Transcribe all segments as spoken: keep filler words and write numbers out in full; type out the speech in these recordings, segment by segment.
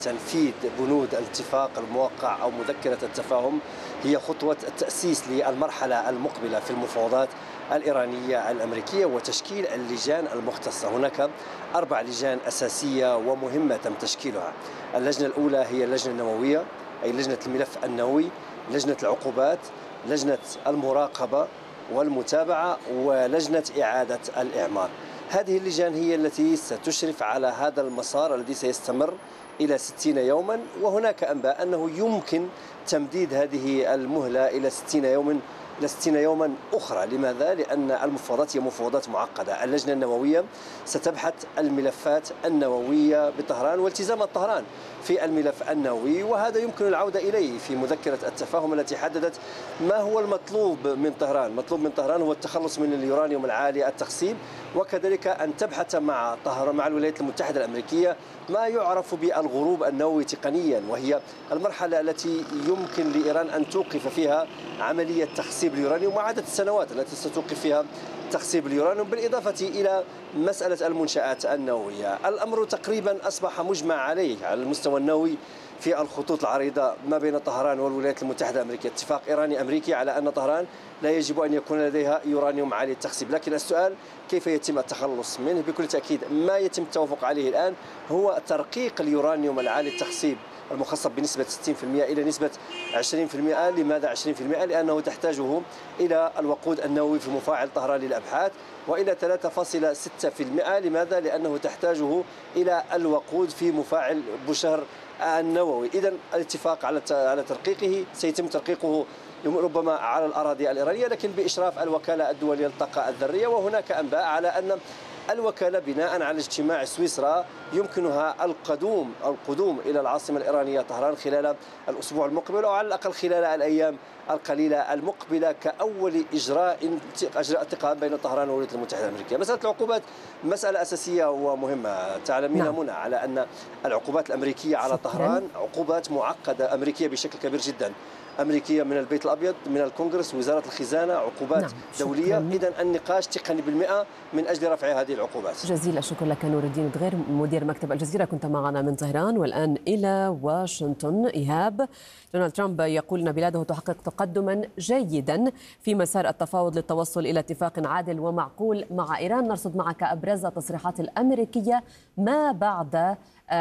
تنفيذ بنود الاتفاق الموقع أو مذكرة التفاهم هي خطوة التأسيس للمرحلة المقبلة في المفاوضات الإيرانية الأمريكية وتشكيل اللجان المختصة. هناك أربع لجان أساسية ومهمة تم تشكيلها. اللجنة الأولى هي اللجنة النووية، أي لجنة الملف النووي، لجنة العقوبات، لجنة المراقبة والمتابعة، ولجنة إعادة الإعمار. هذه اللجان هي التي ستشرف على هذا المسار الذي سيستمر إلى ستين يوما، وهناك أنباء أنه يمكن تمديد هذه المهلة إلى ستين يوما إلى ستين يوما أخرى. لماذا؟ لأن المفاوضات هي مفاوضات معقدة. اللجنة النووية ستبحث الملفات النووية بطهران والتزام طهران في الملف النووي، وهذا يمكن العودة إليه في مذكرة التفاهم التي حددت ما هو المطلوب من طهران. مطلوب من طهران هو التخلص من اليورانيوم العالي التخصيب، وكذلك أن تبحث مع طهران مع الولايات المتحدة الأمريكية ما يعرف بالغروب النووي تقنيا، وهي المرحلة التي يمكن لإيران أن توقف فيها عملية تخصيب اليورانيوم وعدد السنوات التي ستوقف فيها تخصيب اليورانيوم، بالإضافة إلى مسألة المنشآت النووية. الأمر تقريبا أصبح مجمع عليه على المستوى النووي في الخطوط العريضة ما بين طهران والولايات المتحدة الأمريكية. اتفاق إيراني أمريكي على أن طهران لا يجب أن يكون لديها يورانيوم عالي التخصيب، لكن السؤال كيف يتم التخلص منه؟ بكل تأكيد ما يتم التوافق عليه الآن هو ترقيق اليورانيوم العالي التخصيب المخصب بنسبة ستين بالمئة إلى نسبة عشرين بالمئة. لماذا عشرين بالمئة؟ لأنه تحتاجه إلى الوقود النووي في مفاعل طهران للأبحاث، وإلى ثلاثة فاصلة ستة بالمئة. لماذا؟ لأنه تحتاجه إلى الوقود في مفاعل بوشهر النووي. إذن الاتفاق على على ترقيقه سيتم ترقيقه ربما على الأراضي الإيرانية، لكن بإشراف الوكالة الدولية للطاقة الذرية. وهناك أنباء على أن الوكالة بناء على اجتماع سويسرا يمكنها القدوم القدوم إلى العاصمة الإيرانية طهران خلال الأسبوع المقبل، أو على الأقل خلال الأيام القليلة المقبلة، كأول إجراء إجراء اتفاق بين طهران والولايات المتحدة الأمريكية. مسألة العقوبات مسألة أساسية ومهمة. تعلمين نعم. منى على أن العقوبات الأمريكية على شكرا. طهران عقوبات معقدة أمريكية بشكل كبير جدا، أمريكية من البيت الأبيض، من الكونغرس، وزارة الخزانة، عقوبات نعم. دولية. إذن النقاش تقني بالمئة من أجل رفع هذه العقوبات. جزيل الشكر لك نور الدين دغير مدير مكتب الجزيرة، كنت معنا من طهران. والآن إلى واشنطن. إيهاب، دونالد ترامب يقول أن بلاده تحقق تقدما جيدا في مسار التفاوض للتوصل إلى اتفاق عادل ومعقول مع إيران. نرصد معك أبرز التصريحات الأمريكية ما بعد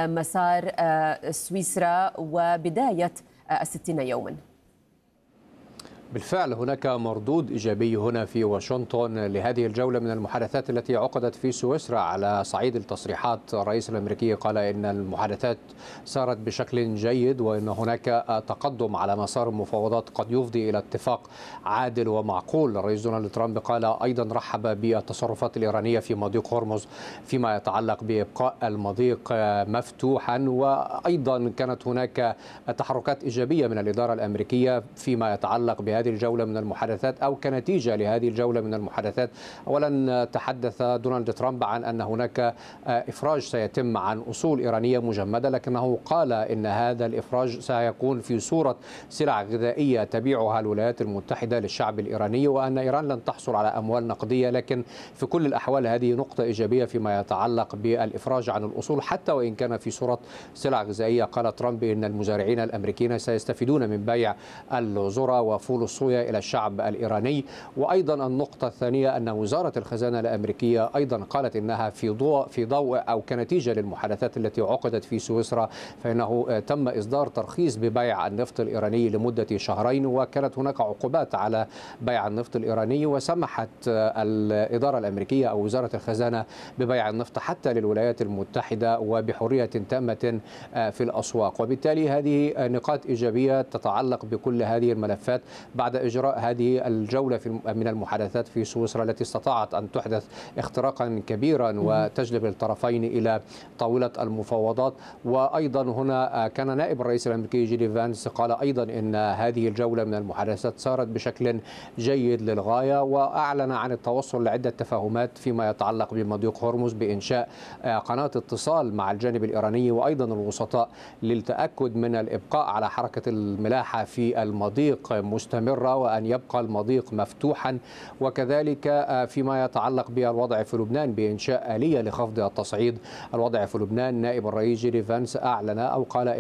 مسار سويسرا وبداية الستين يوما. بالفعل هناك مردود إيجابي هنا في واشنطن لهذه الجولة من المحادثات التي عقدت في سويسرا. على صعيد التصريحات، الرئيس الأمريكي قال إن المحادثات سارت بشكل جيد، وإن هناك تقدم على مسار المفاوضات قد يفضي إلى اتفاق عادل ومعقول. الرئيس دونالد ترامب قال أيضا رحب بالتصرفات الإيرانية في مضيق هرمز فيما يتعلق بإبقاء المضيق مفتوحا، وأيضا كانت هناك تحركات إيجابية من الإدارة الأمريكية فيما يتعلق بهذه هذه الجولة من المحادثات أو كنتيجة لهذه الجولة من المحادثات. أولا تحدث دونالد ترامب عن أن هناك إفراج سيتم عن أصول إيرانية مجمدة، لكنه قال إن هذا الإفراج سيكون في صورة سلع غذائية تبيعها الولايات المتحدة للشعب الإيراني، وأن إيران لن تحصل على أموال نقدية. لكن في كل الأحوال هذه نقطة إيجابية فيما يتعلق بالإفراج عن الأصول حتى وإن كان في صورة سلع غذائية. قال ترامب إن المزارعين الأمريكيين سيستفيدون من بيع الذرة وفول الصويا إلى الشعب الإيراني. وأيضا النقطة الثانية أن وزارة الخزانة الأمريكية أيضا قالت إنها في ضوء في ضوء أو كنتيجة للمحادثات التي عقدت في سويسرا، فإنه تم إصدار ترخيص ببيع النفط الإيراني لمدة شهرين، وكانت هناك عقوبات على بيع النفط الإيراني، وسمحت الإدارة الأمريكية أو وزارة الخزانة ببيع النفط حتى للولايات المتحدة وبحرية تامة في الأسواق. وبالتالي هذه نقاط إيجابية تتعلق بكل هذه الملفات بعد إجراء هذه الجولة في من المحادثات في سويسرا التي استطاعت أن تحدث اختراقا كبيرا وتجلب الطرفين إلى طاولة المفاوضات. وأيضا هنا كان نائب الرئيس الأمريكي جيدي فانس قال أيضا إن هذه الجولة من المحادثات سارت بشكل جيد للغاية، وأعلن عن التوصل لعدة تفاهمات فيما يتعلق بمضيق هرمز بإنشاء قناة اتصال مع الجانب الإيراني وأيضا الوسطاء للتأكد من الإبقاء على حركة الملاحة في المضيق مستمر مستمرة وأن يبقى المضيق مفتوحا، وكذلك فيما يتعلق بالوضع في لبنان بإنشاء آلية لخفض التصعيد. الوضع في لبنان نائب الرئيس جيري فانس أعلن أو قال